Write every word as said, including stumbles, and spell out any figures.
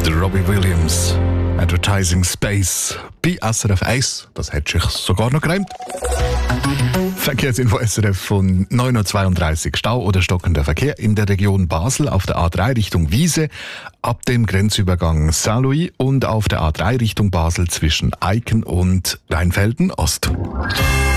Der Robbie Williams, Advertising Space, bei S R F eins. Das hat sich sogar noch gereimt. Verkehrsinfo S R F von neun Uhr zweiunddreißig. Stau oder stockender Verkehr in der Region Basel auf der A drei Richtung Wiese ab dem Grenzübergang Saint-Louis und auf der A drei Richtung Basel zwischen Eiken und Rheinfelden Ost.